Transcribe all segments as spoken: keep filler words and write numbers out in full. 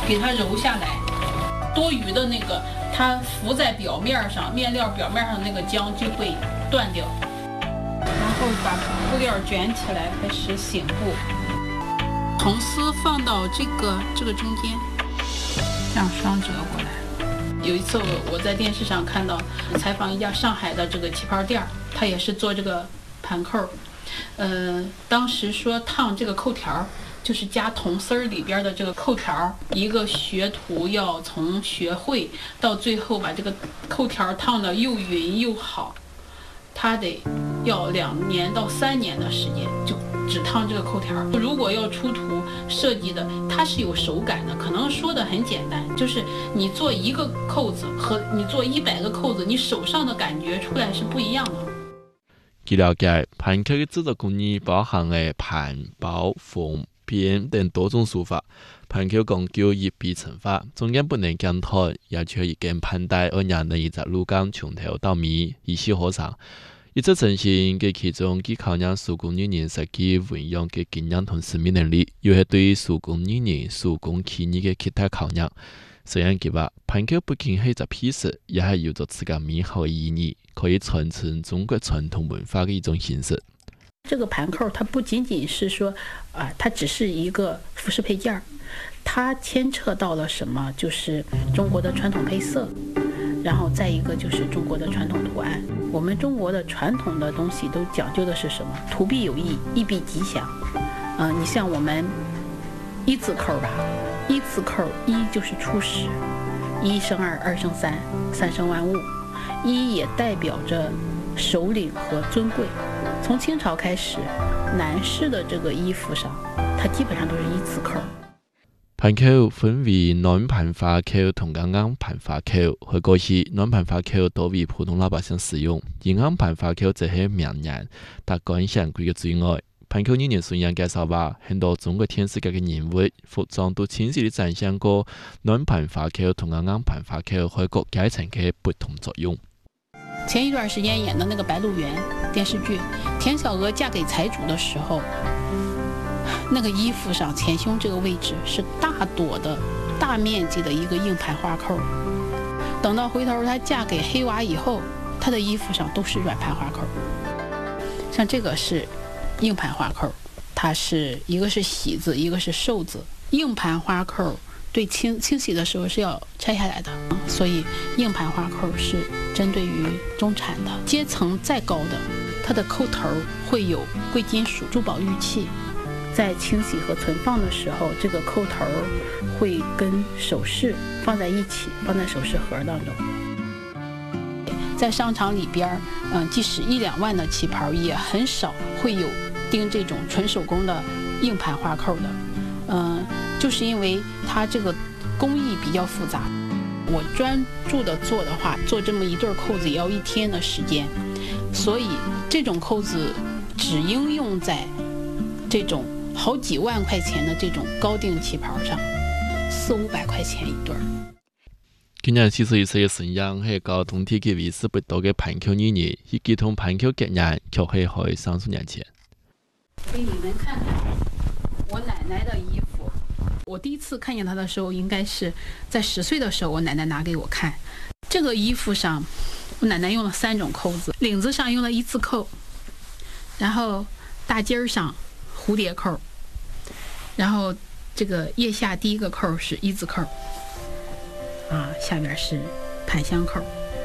给它揉下来，多余的那个它浮在表面上，面料表面上那个浆就会断掉。然后把布料卷起来，开始醒布，铜丝放到这个这个中间，这样双折过来。有一次我我在电视上看到采访一家上海的这个旗袍店，他也是做这个盘扣，呃，当时说烫这个扣条，就是加铜丝儿里边的这个扣条，一个学徒要从学会到最后把这个扣条烫得又匀又好，他得要两年到三年的时间，就只烫这个扣条。如果要出图设计的，它是有手感的，可能说的很简单，就是你做一个扣子和你做一百个扣子，你手上的感觉出来是不一样的。 据了解，盘扣的制作工艺包含了盘、包、缝、编等多种手法。盘扣讲究一笔成法，中间不能间断，要求一根盘带而让人一只路杆从头到尾一气呵成。一则成型给其中既考验手工艺人实际运用嘅经验同使命能力，又系对手工艺人手工企业嘅其他考验。虽然佢話盤扣不僅係一隻披飾，也係有着自家美好嘅意義，可以傳承中國傳統文化嘅一種形式。 这个盘扣它不仅仅是说啊、呃，它只是一个服饰配件，它牵扯到了什么？就是中国的传统配色，然后再一个就是中国的传统图案。我们中国的传统的东西都讲究的是什么？图必有意，意必吉祥。嗯、呃，你像我们一字扣吧，一字扣一就是初始，一生二，二生三，三生万物。一也代表着首领和尊贵。从清朝开始，男士的这个衣服上，它基本上都是一字扣。 盤扣分為暖盤花扣同硬盤花扣，喺過去暖盤花扣多為普通老百姓使用，而硬盤花扣則係名人達官顯貴嘅最愛。盤扣藝人孫楊介紹話，很多中國電視劇嘅人物服裝都清晰地展現過暖盤花扣同硬盤花扣喺各階層嘅不同作用。 前一段时间演的那个《白鹿原》电视剧，田小娥嫁给财主的时候，那个衣服上前胸这个位置是大朵的、大面积的一个硬盘花扣。等到回头她嫁给黑娃以后，她的衣服上都是软盘花扣。像这个是硬盘花扣，它是一个是喜字，一个是寿字。硬盘花扣对清清洗的时候是要拆下来的，所以硬盘花扣是针对于中产的阶层再高的，它的扣头会有贵金属、珠宝、玉器。在清洗和存放的时候，这个扣头会跟首饰放在一起，放在首饰盒当中。在商场里边，嗯，即使一两万的旗袍，也很少会有钉这种纯手工的硬盘花扣的。嗯，就是因为它这个工艺比较复杂，我专注的做的话，做这么一对扣子也要一天的时间，所以这种扣子只应用在这种好几万块钱的这种高定旗袍上，四五百块钱一对儿。 今年四十一歲嘅孫楊係個同體嘅為數不多嘅盤扣藝人，以及同盤扣結緣，卻係喺三十年前。 给你们看看我奶奶的衣服，我第一次看见她的时候，应该是在十岁的时候，我奶奶拿给我看。这个衣服上，我奶奶用了三种扣子，领子上用了一字扣，然后大襟儿上蝴蝶扣，然后这个腋下第一个扣是一字扣，啊，下边是盘香扣，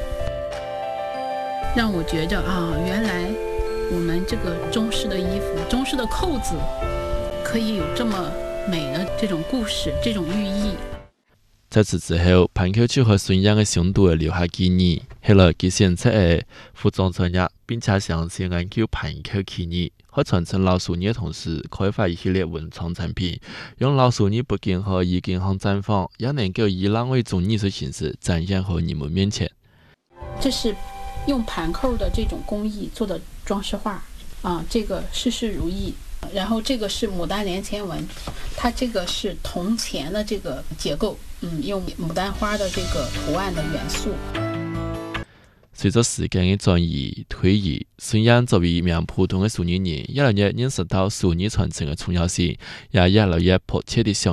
让我觉着啊，原来我们这个中式的衣服，中式的扣子可以有这麼美的這種故事，這種寓意。 在此之後，盤扣就和孫楊嘅相對留下紀念。後來佢選擇嘅服裝專業，並且詳細研究盤扣起義，喺傳承老手藝嘅同時，開發一系列文創產品，用老手藝不僅可以健康綻放，也能夠以浪為種藝術形式展現喺你們面前。 這是用盤扣的這種工藝做的裝飾畫啊，這個事事如意。然後這個是牡丹連錢紋，它這個是銅錢的這個結構，嗯，用牡丹花的這個圖案的元素。 隨着時間嘅轉移推移，孫楊作為一名普通嘅手藝人，越來越認識到手藝傳承嘅重要性，也越來越迫切地想